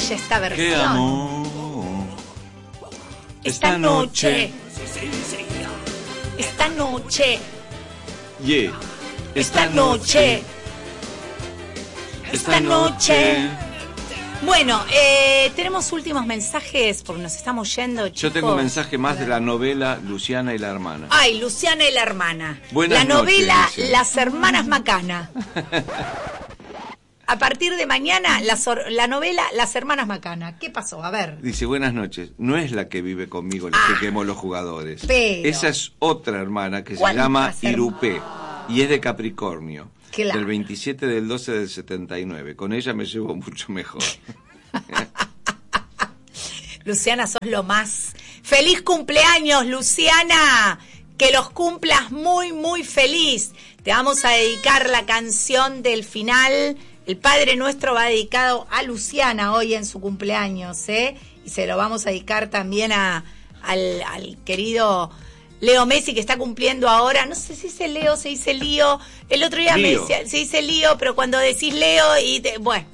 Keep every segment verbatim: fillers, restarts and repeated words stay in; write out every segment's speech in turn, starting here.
maravilla esta versión. Qué amor. Esta, esta noche. noche. Esta noche. Yeah. Esta, esta noche. Esta noche. Bueno, eh, tenemos últimos mensajes porque nos estamos yendo, chicos. Yo tengo un mensaje más de la novela Luciana y la hermana. Ay, Luciana y la hermana. Buenas la novela noches, Las hermanas Macana. A partir de mañana, la, sor- la novela Las hermanas Macana. ¿Qué pasó? A ver. Dice, buenas noches. No es la que vive conmigo, la ah, que quemó los jugadores. Pero... Esa es otra hermana que se llama Irupé y es de Capricornio. Claro. Del veintisiete del doce del setenta y nueve. Con ella me llevo mucho mejor. Luciana, sos lo más. ¡Feliz cumpleaños, Luciana! Que los cumplas muy, muy feliz. Te vamos a dedicar la canción del final. El Padre Nuestro va dedicado a Luciana hoy en su cumpleaños, ¿eh? Y se lo vamos a dedicar también a, al, al querido Leo Messi, que está cumpliendo ahora. No sé si dice Leo, se dice Lío. El otro día Lío. me decía, se dice Lío, pero cuando decís Leo y... Te, bueno,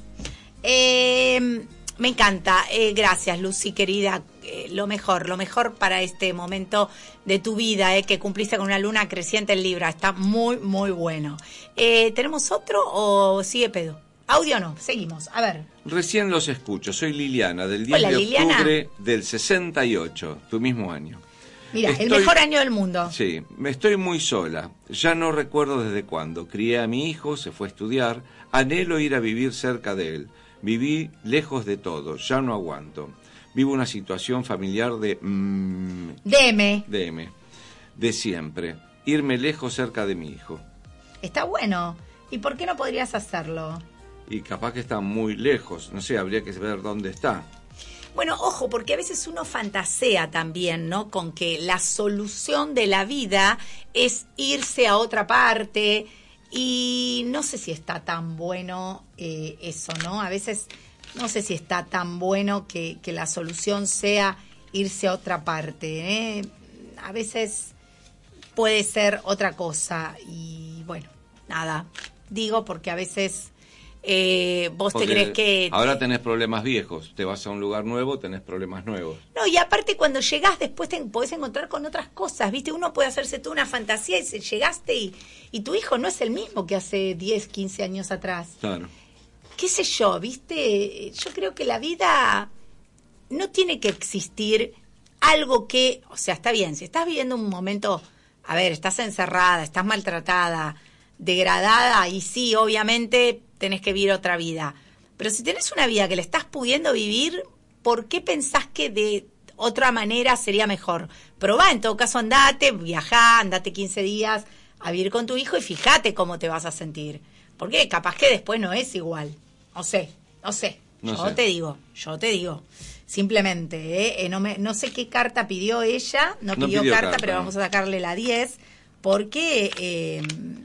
eh, me encanta. Eh, gracias, Lucy, querida. Eh, lo mejor, lo mejor para este momento de tu vida, eh, que cumpliste con una luna creciente en Libra. Está muy, muy bueno. Eh, ¿Tenemos otro o sigue pedo? Audio no, seguimos. A ver. Recién los escucho. Soy Liliana, del diez Hola, de Liliana. octubre del sesenta y ocho, tu mismo año. Mira, estoy, el mejor año del mundo. Sí, me estoy muy sola. Ya no recuerdo desde cuándo. Crié a mi hijo, se fue a estudiar. Anhelo ir a vivir cerca de él. Viví lejos de todo, ya no aguanto. Vivo una situación familiar de... Mmm, D M. D M. De siempre. Irme lejos cerca de mi hijo. Está bueno. ¿Y por qué no podrías hacerlo? Y capaz que está muy lejos. No sé, habría que ver dónde está. Bueno, ojo, porque a veces uno fantasea también, ¿no? Con que la solución de la vida es irse a otra parte... Y no sé si está tan bueno eh, eso, ¿no? A veces no sé si está tan bueno que, que la solución sea irse a otra parte, ¿eh? A veces puede ser otra cosa y bueno, nada, digo porque a veces eh, vos porque te crees que... Ahora tenés problemas viejos, te vas a un lugar nuevo, tenés problemas nuevos. No, y aparte cuando llegás después te podés encontrar con otras cosas, ¿viste? Uno puede hacerse toda una fantasía y se, llegaste y, y tu hijo no es el mismo que hace diez, quince años atrás. Claro. ¿Qué sé yo, viste? Yo creo que la vida no tiene que existir algo que... O sea, está bien, si estás viviendo un momento... A ver, estás encerrada, estás maltratada, degradada, y sí, obviamente... tenés que vivir otra vida. Pero si tenés una vida que le estás pudiendo vivir, ¿por qué pensás que de otra manera sería mejor? Probá, en todo caso, andate, viajá, andate quince días a vivir con tu hijo y fíjate cómo te vas a sentir. Porque capaz que después no es igual. No sé, no sé. No yo sé. te digo, yo te digo. Simplemente, ¿eh? Eh, no, me, no sé qué carta pidió ella, no pidió, no pidió carta, carta, pero no. vamos a sacarle la diez, porque... Eh,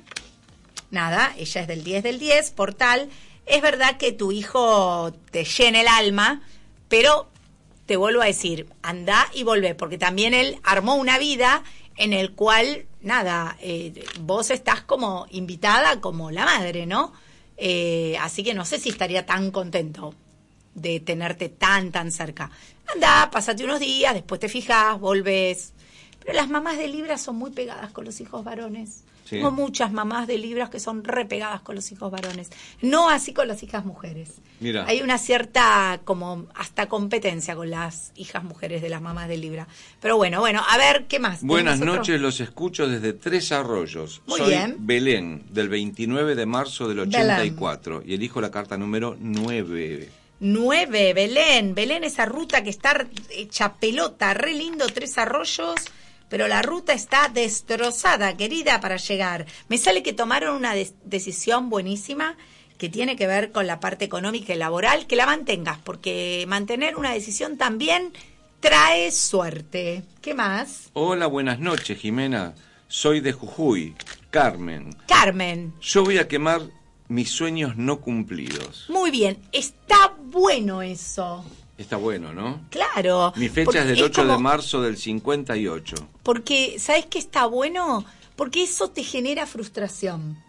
nada, ella es del diez del diez, por tal, es verdad que tu hijo te llena el alma, pero te vuelvo a decir, anda y volvé, porque también él armó una vida en el cual, nada, eh, vos estás como invitada como la madre, ¿no? Eh, así que no sé si estaría tan contento de tenerte tan, tan cerca. Anda, pásate unos días, después te fijas, volvés. Pero las mamás de Libra son muy pegadas con los hijos varones. Sí. Tengo muchas mamás de Libras que son repegadas con los hijos varones. No así con las hijas mujeres. Mira. Hay una cierta, como, hasta competencia con las hijas mujeres de las mamás de Libra. Pero bueno, bueno, a ver, ¿qué más? Buenas otro? noches, los escucho desde Tres Arroyos. Muy Soy bien. Belén, del veintinueve de marzo del ochenta y cuatro. Belén. Y elijo la carta número nueve. Nueve, Belén. Belén, esa ruta que está hecha pelota, re lindo, Tres Arroyos... Pero la ruta está destrozada, querida, para llegar. Me sale que tomaron una de- decisión buenísima que tiene que ver con la parte económica y laboral, que la mantengas, porque mantener una decisión también trae suerte. ¿Qué más? Hola, buenas noches, Jimena. Soy de Jujuy, Carmen. Carmen. Yo voy a quemar mis sueños no cumplidos. Muy bien, está bueno eso. Está bueno, ¿no? Claro. Mi fecha porque es del es ocho de como- marzo del cincuenta y ocho. Porque, ¿sabes qué está bueno? Porque eso te genera frustración.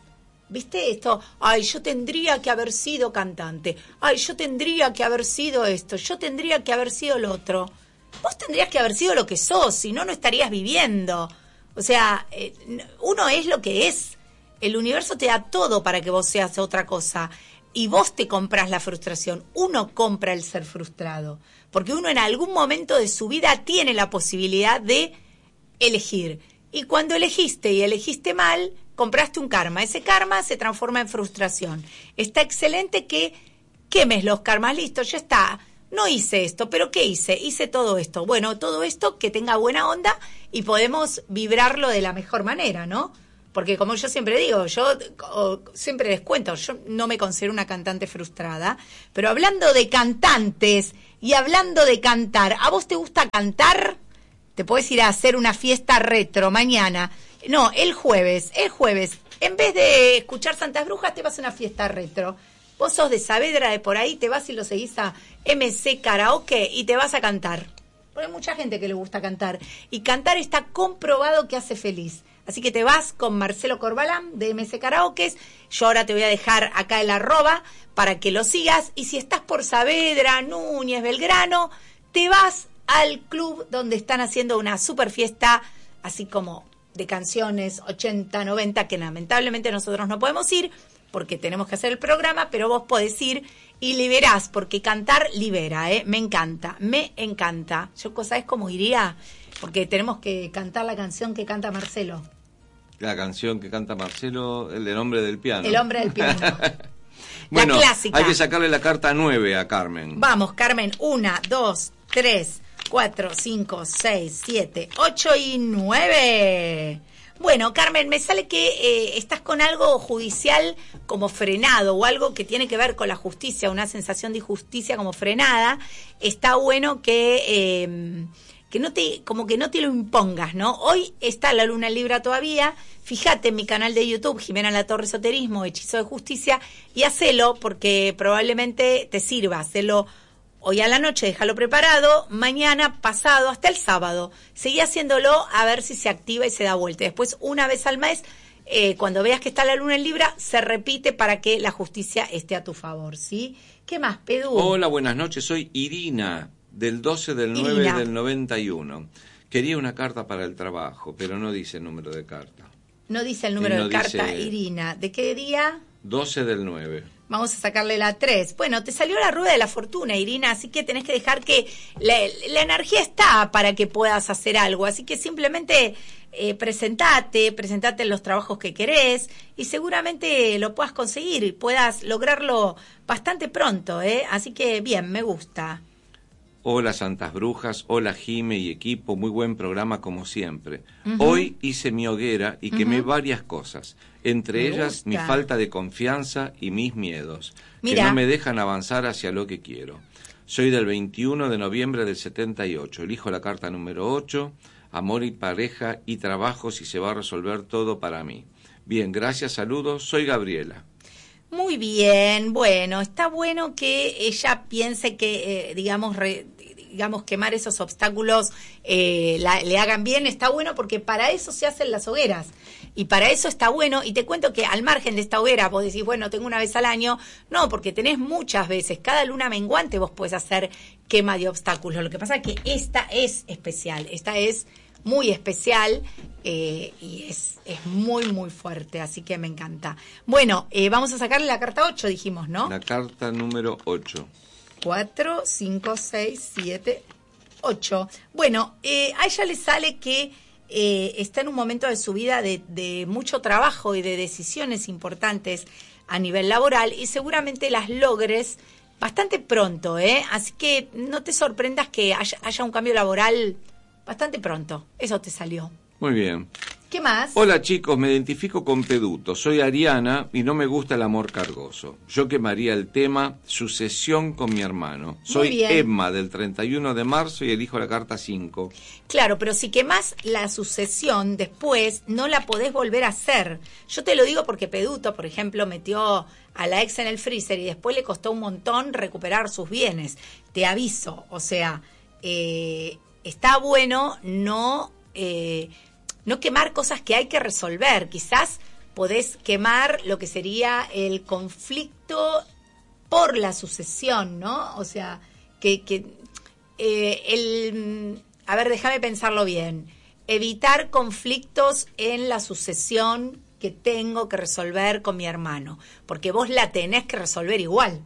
¿Viste esto? Ay, yo tendría que haber sido cantante. Ay, yo tendría que haber sido esto. Yo tendría que haber sido lo otro. Vos tendrías que haber sido lo que sos, si no, no estarías viviendo. O sea, eh, uno es lo que es. El universo te da todo para que vos seas otra cosa. Y vos te compras la frustración. Uno compra el ser frustrado. Porque uno en algún momento de su vida tiene la posibilidad de elegir. Y cuando elegiste y elegiste mal, compraste un karma. Ese karma se transforma en frustración. Está excelente que quemes los karmas. Listo, ya está. No hice esto, pero ¿qué hice? Hice todo esto. Bueno, todo esto que tenga buena onda y podemos vibrarlo de la mejor manera, ¿no? Porque como yo siempre digo, yo o, siempre les cuento, yo no me considero una cantante frustrada, pero hablando de cantantes y hablando de cantar, ¿a vos te gusta cantar? Te podés ir a hacer una fiesta retro mañana. No, el jueves, el jueves, en vez de escuchar Santas Brujas, te vas a una fiesta retro. Vos sos de Saavedra, de por ahí, te vas y lo seguís a M C Karaoke y te vas a cantar. Porque hay mucha gente que le gusta cantar. Y cantar está comprobado que hace feliz. Así que te vas con Marcelo Corbalán de M C Karaoke. Yo ahora te voy a dejar acá el arroba para que lo sigas. Y si estás por Saavedra, Núñez, Belgrano, te vas al club donde están haciendo una super fiesta, así como de canciones ochenta, noventa, que lamentablemente nosotros no podemos ir porque tenemos que hacer el programa, pero vos podés ir y liberás, porque cantar libera, ¿eh? Me encanta, me encanta. Yo, ¿sabés cómo iría? Porque tenemos que cantar la canción que canta Marcelo. La canción que canta Marcelo, el del hombre del piano. El hombre del piano. Bueno, la clásica. Hay que sacarle la carta nueve a Carmen. Vamos, Carmen, una, dos, tres, cuatro, cinco, seis, siete, ocho y nueve. Bueno, Carmen, me sale que eh, estás con algo judicial como frenado o algo que tiene que ver con la justicia, una sensación de injusticia como frenada. Está bueno que eh, que no te como que no te lo impongas, ¿no? Hoy está la luna en Libra todavía. Fíjate en mi canal de YouTube, Jimena Latorre Esoterismo, Hechizo de Justicia, y hacelo porque probablemente te sirva. Hacelo hoy a la noche, déjalo preparado, mañana, pasado, hasta el sábado. Seguí haciéndolo a ver si se activa y se da vuelta. Después, una vez al mes, eh, cuando veas que está la luna en Libra, se repite para que la justicia esté a tu favor, ¿sí? ¿Qué más, Pedú? Hola, buenas noches, soy Irina, del doce del nueve Irina. del noventa y uno. Quería una carta para el trabajo, pero no dice el número de carta. No dice el número Y no de carta, dice- Irina. ¿De qué día? doce del nueve. Vamos a sacarle la tres. Bueno, te salió la rueda de la fortuna, Irina, así que tenés que dejar que la, la energía está para que puedas hacer algo. Así que simplemente eh, presentate, presentate en los trabajos que querés y seguramente lo puedas conseguir y puedas lograrlo bastante pronto, ¿eh? Así que bien, me gusta. Hola Santas Brujas, hola Jime y equipo, muy buen programa como siempre. Ujú. Hoy hice mi hoguera y quemé Ujú. varias cosas, entre Me ellas gusta. mi falta de confianza y mis miedos, Mira. que no me dejan avanzar hacia lo que quiero. Soy del veintiuno de noviembre del setenta y ocho, elijo la carta número ocho, amor y pareja y trabajo si se va a resolver todo para mí. Bien, gracias, saludos, soy Gabriela. Muy bien, bueno, está bueno que ella piense que, eh, digamos, re- digamos, quemar esos obstáculos eh, la- le hagan bien. Está bueno porque para eso se hacen las hogueras y para eso está bueno. Y te cuento que al margen de esta hoguera vos decís, bueno, tengo una vez al año. No, porque tenés muchas veces. Cada luna menguante vos podés hacer quema de obstáculos. Lo que pasa es que esta es especial, esta es muy especial eh, y es, es muy, muy fuerte, así que me encanta. Bueno, eh, vamos a sacarle la carta ocho, dijimos, ¿no? La carta número ocho. cuatro, cinco, seis, siete, ocho. Bueno, eh, a ella le sale que eh, está en un momento de su vida de, de mucho trabajo y de decisiones importantes a nivel laboral y seguramente las logres bastante pronto, ¿eh? Así que no te sorprendas que haya, haya un cambio laboral bastante pronto. Eso te salió. Muy bien. ¿Qué más? Hola chicos, me identifico con Peduto, soy Ariana y no me gusta el amor cargoso. Yo quemaría el tema sucesión con mi hermano. Soy bien. Emma del treinta y uno de marzo y elijo la carta cinco. Claro, pero si quemás la sucesión después, no la podés volver a hacer. Yo te lo digo porque Peduto, por ejemplo, metió a la ex en el freezer y después le costó un montón recuperar sus bienes. Te aviso, o sea, eh, está bueno no... Eh, no quemar cosas que hay que resolver. Quizás podés quemar lo que sería el conflicto por la sucesión, ¿no? O sea, que, que eh, el... A ver, déjame pensarlo bien. Evitar conflictos en la sucesión que tengo que resolver con mi hermano, porque vos la tenés que resolver igual.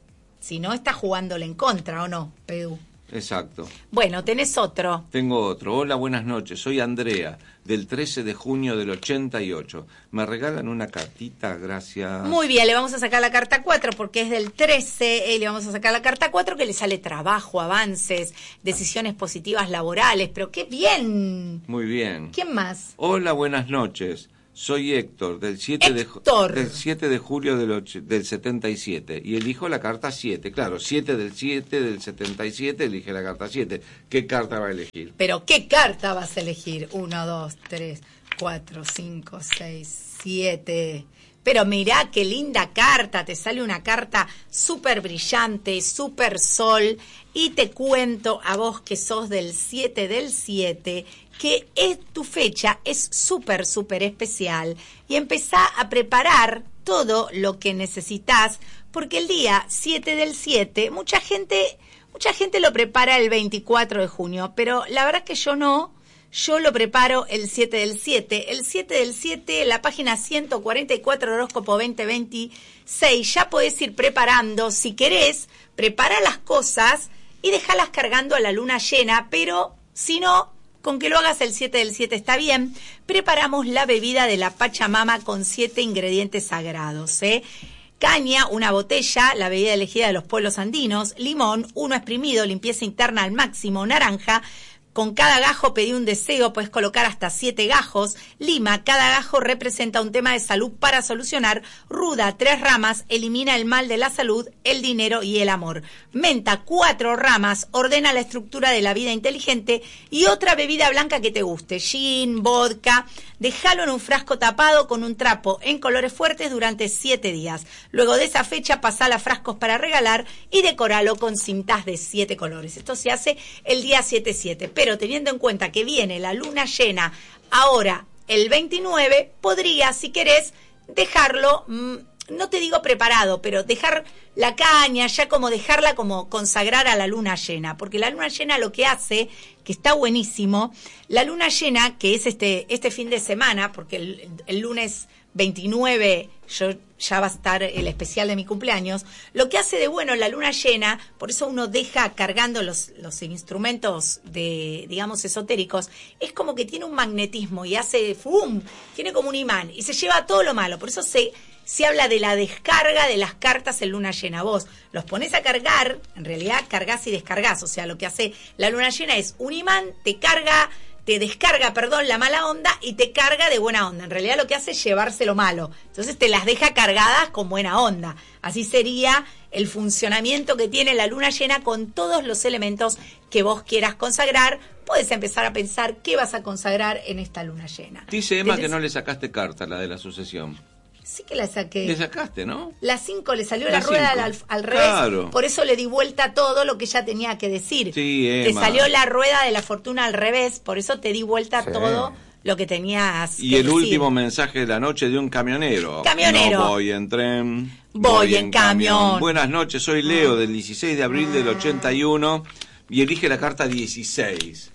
Si no, estás jugándole en contra, ¿o no, Pedú? Exacto. Bueno, tenés otro. Tengo otro. Hola, buenas noches. Soy Andrea, del trece de junio del ochenta y ocho. ¿Me regalan una cartita? Gracias. Muy bien, le vamos a sacar la carta cuatro porque es del trece, y le vamos a sacar la carta cuatro que le sale trabajo, avances, decisiones positivas laborales. Pero qué bien. Muy bien. ¿Quién más? Hola, buenas noches. Soy Héctor, del siete, Héctor. De, del siete de julio del, och, del setenta y siete. Y elijo la carta siete. Claro, siete del siete del setenta y siete, elige la carta siete. ¿Qué carta va a elegir? Pero ¿qué carta vas a elegir? uno, dos, tres, cuatro, cinco, seis, siete. Pero mirá qué linda carta. Te sale una carta súper brillante, súper sol. Y te cuento a vos que sos del siete del siete... que es, tu fecha es súper, súper especial y empezá a preparar todo lo que necesitas, porque el día siete del siete, mucha gente, mucha gente lo prepara el veinticuatro de junio, pero la verdad que yo no, yo lo preparo el siete del siete. El siete del siete, la página ciento cuarenta y cuatro, horóscopo veinte veintiséis, ya podés ir preparando, si querés, prepara las cosas y déjalas cargando a la luna llena, pero si no, con que lo hagas el siete del siete está bien. Preparamos la bebida de la Pachamama con siete ingredientes sagrados, ¿eh? Caña, una botella, la bebida elegida de los pueblos andinos, limón, uno exprimido, limpieza interna al máximo, naranja. Con cada gajo pedí un deseo, puedes colocar hasta siete gajos. Lima, cada gajo representa un tema de salud para solucionar. Ruda, tres ramas, elimina el mal de la salud, el dinero y el amor. Menta, cuatro ramas, ordena la estructura de la vida inteligente. Y otra bebida blanca que te guste, gin, vodka. Déjalo en un frasco tapado con un trapo en colores fuertes durante siete días. Luego de esa fecha, pasala a frascos para regalar y decoralo con cintas de siete colores. Esto se hace el día siete siete. Pero teniendo en cuenta que viene la luna llena ahora el veintinueve, podrías, si querés, dejarlo, mmm, no te digo preparado, pero dejar la caña, ya como dejarla como consagrar a la luna llena, porque la luna llena lo que hace, que está buenísimo, la luna llena, que es este, este fin de semana, porque el, el lunes veintinueve yo ya va a estar el especial de mi cumpleaños, lo que hace de bueno la luna llena, por eso uno deja cargando los, los instrumentos de, digamos, esotéricos, es como que tiene un magnetismo y hace ¡fum! Tiene como un imán y se lleva todo lo malo, por eso se, se habla de la descarga de las cartas en luna llena. Vos los pones a cargar, en realidad cargas y descargas, o sea, lo que hace la luna llena es un imán, te carga, te descarga, perdón, la mala onda y te carga de buena onda. En realidad lo que hace es llevarse lo malo. Entonces te las deja cargadas con buena onda. Así sería el funcionamiento que tiene la luna llena con todos los elementos que vos quieras consagrar. Puedes empezar a pensar qué vas a consagrar en esta luna llena. Dice Emma ¿Tenés? que no le sacaste carta, la de la sucesión. Sí que la saqué. Le sacaste, ¿no? La cinco le salió la la rueda cinco. al, al revés. Claro. Por eso le di vuelta todo lo que ella tenía que decir. Sí, Emma. Te salió la rueda de la fortuna al revés, por eso te di vuelta sí. todo lo que tenías y que el decir. Último mensaje de la noche de un camionero. Camionero. No voy en tren, voy, voy en, en camión. camión. Buenas noches, soy Leo del dieciséis de abril del ochenta y uno y elige la carta dieciséis.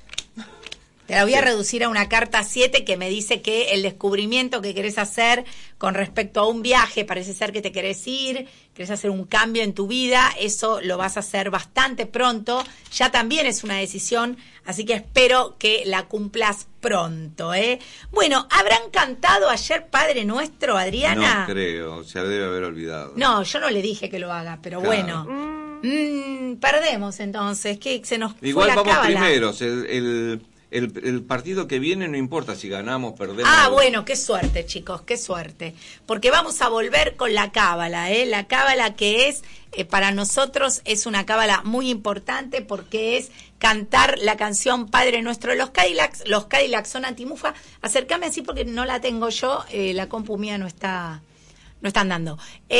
Te la voy a reducir a una carta siete que me dice que el descubrimiento que querés hacer con respecto a un viaje, parece ser que te querés ir, querés hacer un cambio en tu vida, eso lo vas a hacer bastante pronto, ya también es una decisión, así que espero que la cumplas pronto, ¿eh? Bueno, ¿habrán cantado ayer Padre Nuestro, Adriana? No creo, se debe haber olvidado. No, yo no le dije que lo haga, pero claro. bueno. Mm, perdemos entonces, que se nos Igual fue la vamos cábala. primeros, el... el... El, el partido que viene no importa si ganamos, perdemos. Ah, bueno, qué suerte, chicos, qué suerte. Porque vamos a volver con la cábala, ¿eh? La cábala que es, eh, para nosotros, es una cábala muy importante porque es cantar la canción Padre Nuestro. Los Cadillacs, los Cadillacs son antimufa. Acércame así porque no la tengo yo, eh, la compu mía no está... No están dando.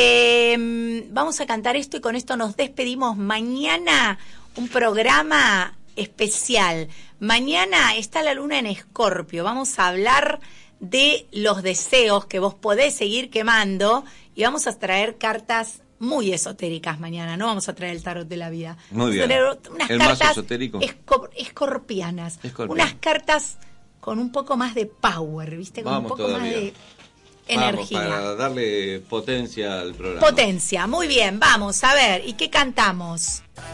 Eh, vamos a cantar esto y con esto nos despedimos. Mañana un programa especial. Mañana está la luna en Escorpio. Vamos a hablar de los deseos que vos podés seguir quemando y vamos a traer cartas muy esotéricas mañana, no vamos a traer el tarot de la vida. Muy bien. Unas ¿El cartas más esotérico? Esco, escorpianas, Escorpión. Unas cartas con un poco más de power, ¿viste? Con Vamos un poco todavía. más de Vamos, energía. para darle potencia al programa. Potencia, muy bien, vamos a ver, ¿y qué cantamos?